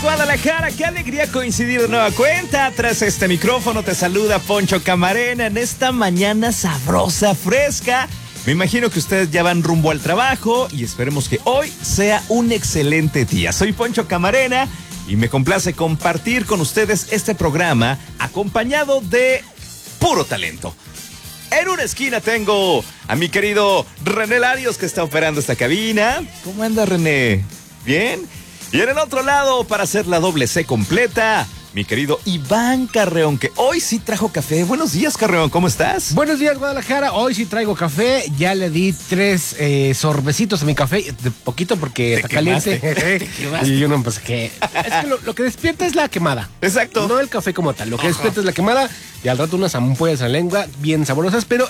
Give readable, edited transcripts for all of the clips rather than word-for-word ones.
Guadalajara, qué alegría coincidir de nueva cuenta. Tras este micrófono te saluda Poncho Camarena en esta mañana sabrosa, fresca. Me imagino que ustedes ya van rumbo al trabajo y esperemos que hoy sea un excelente día. Soy Poncho Camarena y me complace compartir con ustedes este programa acompañado de puro talento. En una esquina tengo a mi querido René Larios, que está operando esta cabina. ¿Cómo anda, René? ¿Bien? Y en el otro lado, para hacer la doble C completa, mi querido Iván Carreón, que hoy sí trajo café. Buenos días, Carreón, ¿cómo estás? Buenos días, Guadalajara. Hoy sí traigo café. Ya le di 3 sorbecitos a mi café. De poquito porque está caliente. Y uno, pues, que... Es que lo que despierta es la quemada. Exacto. No el café como tal. Lo que despierta es la quemada. Y al rato unas ampollas en la lengua bien saborosas. Pero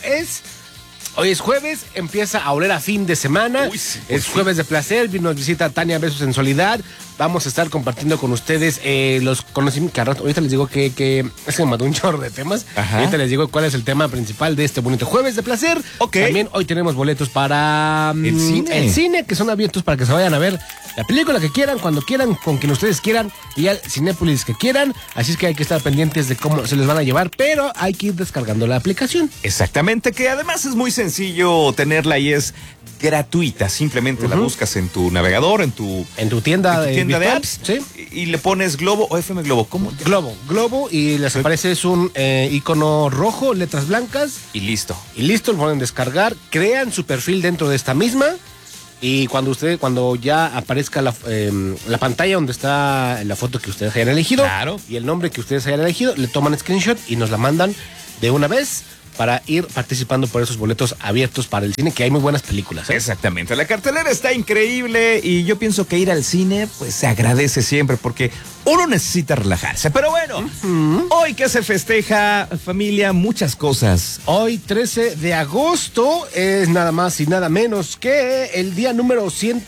hoy es jueves, empieza a oler a fin de semana. Uy, sí, es jueves de placer. Nos visita Tania Besos Sensualidad. Vamos a estar compartiendo con ustedes los conocimientos. Que ahorita les digo que es que me mandó un chorro de temas. Ajá. Ahorita les digo cuál es el tema principal de este bonito jueves de placer. Ok. También hoy tenemos boletos para el cine, que son abiertos para que se vayan a ver la película que quieran, cuando quieran, con quien ustedes quieran y al Cinépolis que quieran. Así es que hay que estar pendientes de cómo se les van a llevar, pero hay que ir descargando la aplicación. Exactamente, que además es muy sencillo tenerla y es gratuita. Simplemente la buscas en tu navegador, en tu tienda de virtual, apps, ¿sí? Y le pones Globo o FM Globo. ¿Cómo? Globo, y les aparece un icono rojo, letras blancas. Y listo. Y listo, lo pueden descargar, crean su perfil dentro de esta misma. Y cuando ya aparezca la pantalla donde está la foto que ustedes hayan elegido, claro, y el nombre que ustedes hayan elegido, le toman screenshot y nos la mandan de una vez para ir participando por esos boletos abiertos para el cine, que hay muy buenas películas, ¿eh? Exactamente, la cartelera está increíble y yo pienso que ir al cine pues se agradece siempre porque uno necesita relajarse. Pero bueno, hoy que se festeja, familia, muchas cosas. Hoy 13 de agosto es nada más y nada menos que el día número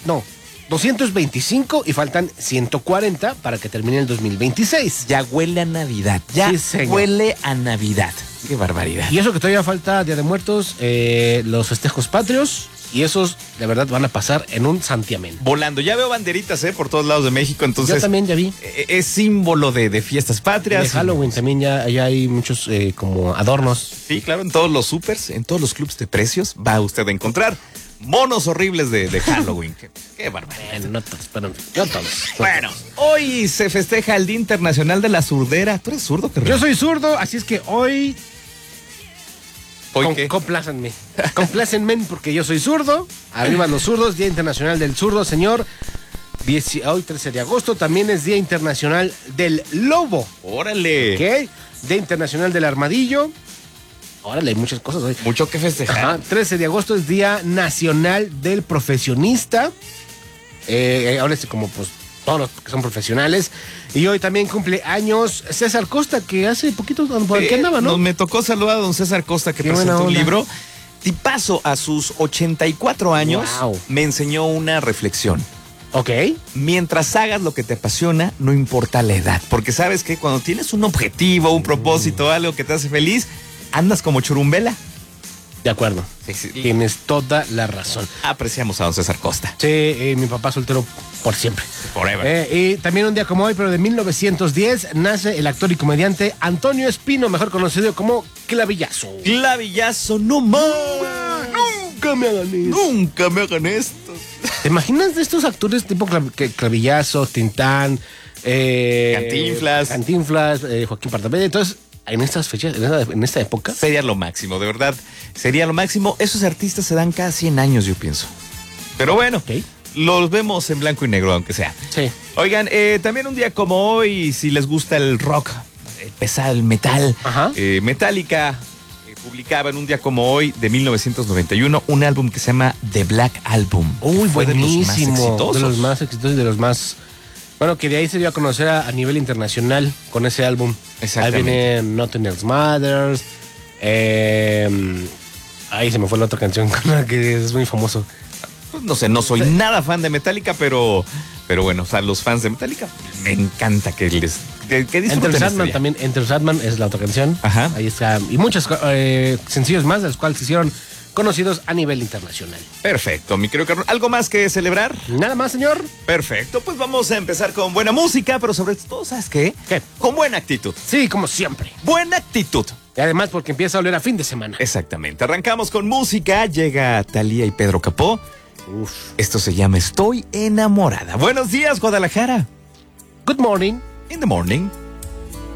225 y faltan 140 para que termine el 2026. Ya huele a Navidad, ya sí, huele a Navidad. Qué barbaridad. Y eso que todavía falta Día de Muertos, los festejos patrios, y esos de verdad van a pasar en un santiamén. Volando, ya veo banderitas por todos lados de México, entonces... Yo también ya vi. Es símbolo de fiestas patrias. De Halloween también ya hay muchos como adornos. Sí, claro, en todos los supers, en todos los clubs de precios va usted a encontrar monos horribles de Halloween. Qué barbaridad. No todos, pero no todos. Bueno, hoy se festeja el Día Internacional de la Surdera. ¿Tú eres zurdo, Carreón? Yo soy zurdo, así es que hoy... ¿Qué? Complácenme porque yo soy zurdo. Arriba los zurdos, Día Internacional del Zurdo, señor. Hoy 13 de agosto también es Día Internacional del Lobo. ¡Órale! ¿Ok? Día Internacional del Armadillo. Órale, hay muchas cosas hoy. Mucho que festejar. Ajá, 13 de agosto es Día Nacional del Profesionista. Ahora es como pues todos los que son profesionales. Y hoy también cumple años César Costa, que hace poquito por aquí andaba, ¿no? Me tocó saludar a don César Costa, que presentó un libro. Tipazo, a sus 84 años, wow, me enseñó una reflexión. Ok. Mientras hagas lo que te apasiona, no importa la edad. Porque sabes que cuando tienes un objetivo, un propósito, algo que te hace feliz, andas como churumbela. De acuerdo. Sí. Tienes toda la razón. Apreciamos a don César Costa. Sí, mi papá soltero por siempre. Forever. Y también un día como hoy, pero de 1910, nace el actor y comediante Antonio Espino, mejor conocido como Clavillazo. Clavillazo, no más. Nunca me hagan esto. Nunca me hagan esto. ¿Te imaginas de estos actores tipo Clavillazo, Tintán, Cantinflas, Joaquín Pardavé? Entonces, en estas fechas, en esta época, sería lo máximo, de verdad. Sería lo máximo. Esos artistas se dan cada 100 años, yo pienso. Pero bueno, okay, los vemos en blanco y negro, aunque sea. Sí. Oigan, también un día como hoy, si les gusta el rock, el pesado, el metal, Metallica publicaba en un día como hoy, de 1991, un álbum que se llama The Black Album. Uy, fue buenísimo. De los más exitosos y de los más... Bueno, que de ahí se dio a conocer a nivel internacional con ese álbum. Exactamente. Ahí viene Nothing Else Matters. Ahí se me fue la otra canción con la que es muy famoso. Pues no sé, no soy nada fan de Metallica, pero bueno, o sea, los fans de Metallica, me encanta que disfruten. Enter Sandman también, Enter Sandman es la otra canción. Ajá. Ahí está. Y muchos sencillos más, de los cuales se hicieron conocidos a nivel internacional. Perfecto, mi querido carnal. ¿Algo más que celebrar? Nada más, señor. Perfecto, pues vamos a empezar con buena música, pero sobre todo, ¿sabes qué? ¿Qué? Con buena actitud. Sí, como siempre. Buena actitud. Y además porque empieza a oler a fin de semana. Exactamente. Arrancamos con música. Llega Thalía y Pedro Capó. Uf. Esto se llama Estoy enamorada. Buenos días, Guadalajara. Good morning. In the morning.